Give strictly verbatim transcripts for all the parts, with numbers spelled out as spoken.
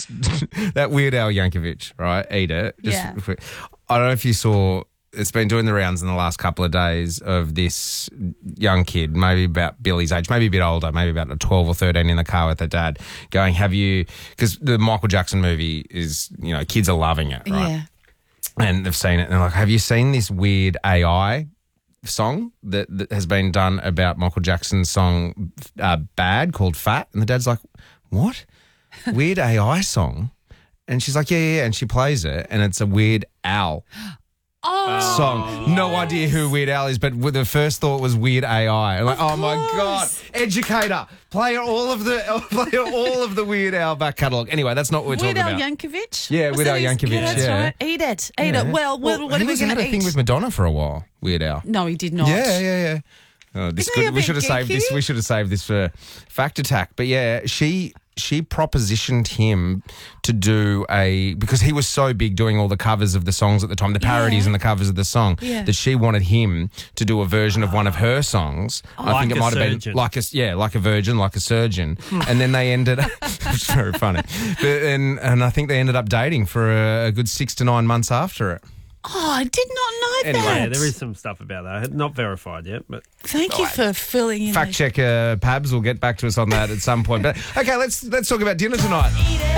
just that Weird Al Yankovic, right? Eat it. Just, Yeah. I don't know if you saw. It's been doing the rounds in the last couple of days of this young kid, maybe about Billy's age, maybe a bit older, maybe about twelve or thirteen, in the car with her dad, going, "Have you?" Because the Michael Jackson movie is, you know, kids are loving it, right? Yeah. And they've seen it, and they're like, "Have you seen this weird A I song that, that has been done about Michael Jackson's song uh, Bad, called Fat?" And the dad's like, "What? Weird A I song?" And she's like, yeah, yeah, yeah. And she plays it, and it's a Weird Al Oh, song. No idea who Weird Al is, but the first thought was Weird A I. I'm like, oh my God, educator, play all of the play all of the Weird Al back catalogue. Anyway, that's not what we're Weird talking Al about. Yankovic? Yeah, Was Weird that Al his- Yankovic, Yeah, that's yeah. right. Eat it. Eat Yeah. it. Well, what, what he are we was going had to a eat? thing with Madonna for a while. Weird Al. No, he did not. Yeah, yeah, yeah. Oh, this Isn't he could, a we bit should have saved this. geeky? We should have saved this for Fact Attack. But yeah, she she propositioned him to do a because he was so big doing all the covers of the songs at the time, the parodies Yeah. and the covers of the song, Yeah. that she wanted him to do a version of one of her songs. I Like think it a might have surgeon. been like a yeah, like a virgin, like a surgeon. And then they ended up it's very funny. But, and and I think they ended up dating for a, a good six to nine months after it. Oh, I did not know Anyway, that. Yeah, there is some stuff about that. Not verified yet, but Thank you for filling in. Fact the- checker Pabs will get back to us on that at some point. But okay, let's let's talk about dinner tonight.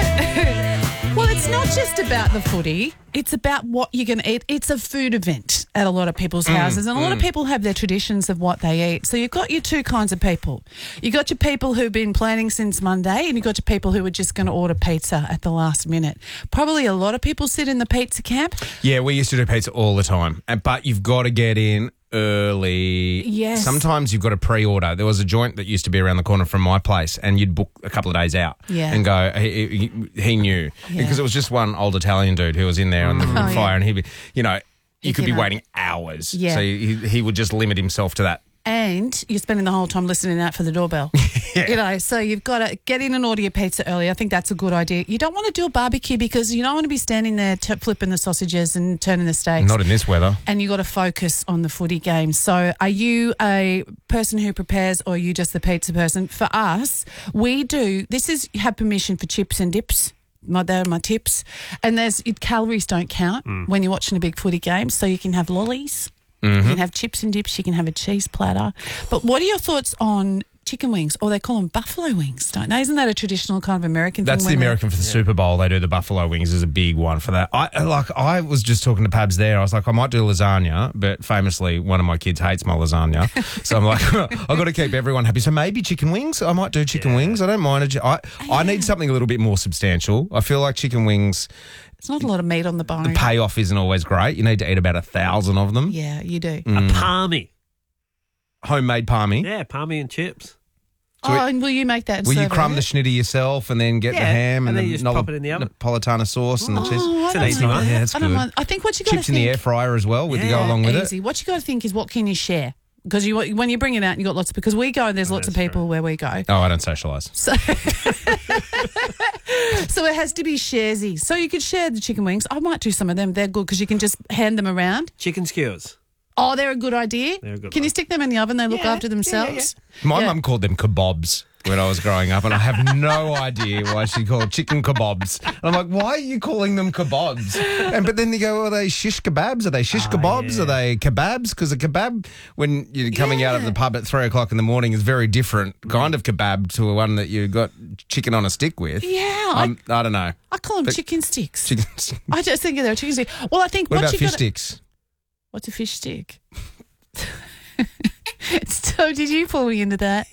Well, it's not just about the footy. It's about what you're going to eat. It's a food event at a lot of people's houses, and a lot of people have their traditions of what they eat. So you've got your two kinds of people. You've got your people who've been planning since Monday, and you've got your people who are just going to order pizza at the last minute. Probably a lot of people sit in the pizza camp. Yeah, we used to do pizza all the time, and but you've got to get in early. Yes. Sometimes you've got to pre-order. There was a joint that used to be around the corner from my place, and you'd book a couple of days out. Yeah. And go. He, he, he knew Yeah. because it was just one old Italian dude who was in there on the Oh, fire, yeah. and he'd be, you know, you He could be can, uh, waiting hours. Yeah. So he, he would just limit himself to that. And you're spending the whole time listening out for the doorbell. You know, so you've got to get in and order your pizza early. I think that's a good idea. You don't want to do a barbecue because you don't want to be standing there t- flipping the sausages and turning the steaks. Not in this weather. And you got to focus on the footy game. So are you a person who prepares or are you just the pizza person? For us, we do, this is, you have permission for chips and dips. My, they're my tips. And there's, it, calories don't count when you're watching a big footy game. So you can have lollies. You can have chips and dips. You can have a cheese platter. But what are your thoughts on chicken wings? Or they call them buffalo wings, don't they? Isn't that a traditional kind of American That's thing? the when they- American for the Super Bowl. They do the buffalo wings as a big one for that. I like. I was just talking to Pabs there. I was like, I might do lasagna, but famously, one of my kids hates my lasagna, so I'm like, I've got to keep everyone happy. So maybe chicken wings. I might do chicken wings. I don't mind. A, chi- I I need something a little bit more substantial. I feel like chicken wings. It's not a lot of meat on the bone. The payoff isn't always great. You need to eat about a thousand of them. Yeah, you do. Mm. a palmy. Homemade palmy. Yeah, palmy and chips. Oh, and will you make that? and Will you serve crumb it? the schnitter yourself and then get the Yeah, ham and and, then the you just Nol- pop it in the oven. Napolitana sauce and the cheese? Oh, I It's an don't easy mind one. that. Yeah, that's I don't good. mind. I think what you got to Chips in think the air fryer as well with to go Yeah, along with easy. What you got to think is what can you share? Because you when you bring it out, you got lots of because we go. There's Oh, lots of that's people true. where we go. it. Oh, I don't socialise. So, so it has to be sharesy. So you could share the chicken wings. I might do some of them. They're good because you can just hand them around. Chicken skewers. Oh, they're a good idea. They're a good can you one. stick them in the oven? They look Yeah, after themselves. My Yeah. mum called them kebabs when I was growing up, and I have no idea why she called chicken kebabs. And I'm like, why are you calling them kebabs? And but then they go, are they shish kebabs? Are they shish Oh, kebabs? yeah. Are they kebabs? Because a kebab, when you're coming out of Yeah. the pub at three o'clock in the morning, is very different kind of kebab to one that you got chicken on a stick with. Yeah, I, Um, I don't know. I call them but- chicken sticks. Chicken. I just think they're chicken sticks. Well, I think What what about you fish gotta- sticks? What's a fish stick? So did you pull me into that?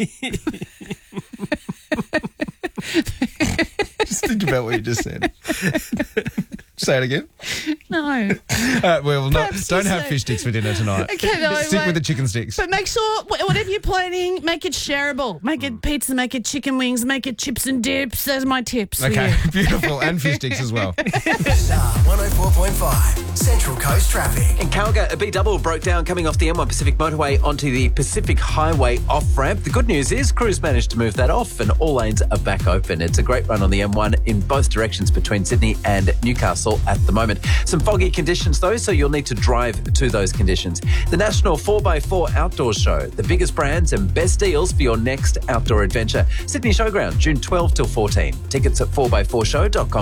Just think about what you just said. Say it again. No. Uh, well, not, Perhaps don't you have say- fish sticks for dinner tonight. Okay, no, I Stick with won't. the chicken sticks. But make sure, wh- whatever you're planning, make it shareable. Make it pizza, make it chicken wings, make it chips and dips. Those are my tips. for Okay, you. beautiful. And fish sticks as well. Star one oh four point five, Central Coast Traffic. In Calgary, a B-double broke down coming off the M one Pacific motorway onto the Pacific Highway off-ramp. The good news is crews managed to move that off and all lanes are back open. It's a great run on the M one in both directions between Sydney and Newcastle at the moment. Some foggy conditions though, so you'll need to drive to those conditions. The National four by four Outdoor Show, the biggest brands and best deals for your next outdoor adventure. Sydney Showground, June twelfth till fourteen. Tickets at four by four show dot com.